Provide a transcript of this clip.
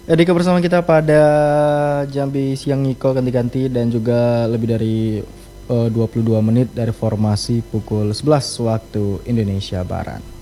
Dika bersama kita pada Jambi Siang Ngiko ganti-ganti dan juga lebih dari 22 menit dari formasi pukul 11 waktu Indonesia Barat.